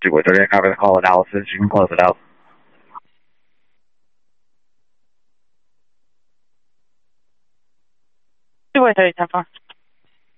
2-way 30, copy the call analysis. You can close it out. 2-way 30, 10-4.